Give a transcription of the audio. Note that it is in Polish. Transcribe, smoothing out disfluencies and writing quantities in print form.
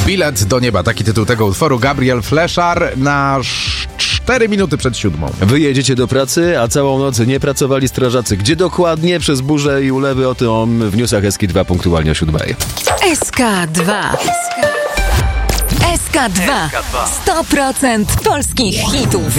Bilet do nieba, taki tytuł tego utworu. Gabriel Fleszar na 4 minuty przed 7. Wy jedziecie do pracy, a całą noc nie pracowali strażacy. Gdzie dokładnie? Przez burzę i ulewy, o tym w newsach SK2 punktualnie o 7. SK2. SK2. 100% polskich hitów.